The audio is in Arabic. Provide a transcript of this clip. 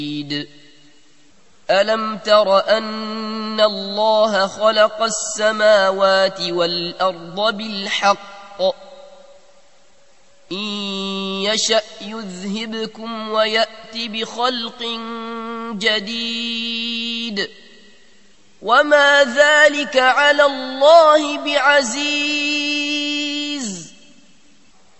ألم تر أن الله خلق السماوات والأرض بالحق إن يشأ يذهبكم ويأت بخلق جديد وما ذلك على الله بعزيز